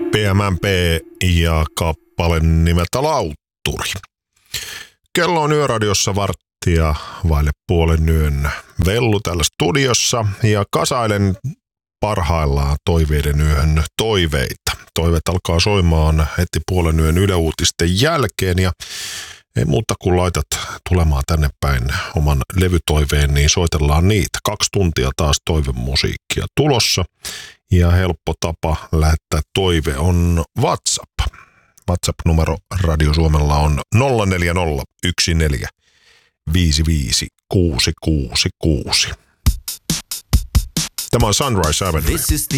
PMMP ja kappale nimeltä Lautturi. Kello on Yöradiossa varttia vaille puolen yön vellu täällä studiossa ja kasailen parhaillaan toiveiden yön toiveita. Toiveet alkaa soimaan heti puolen yön Yle Uutisten jälkeen ja ei muuta kuin laitat tulemaan tänne päin oman levytoiveen, niin soitellaan niitä. 2 tuntia taas toivemusiikkia tulossa ja helppo tapa lähettää toive on WhatsApp. WhatsApp-numero Radio Suomella on 04014555666. Tämä on Sunrise Avenue.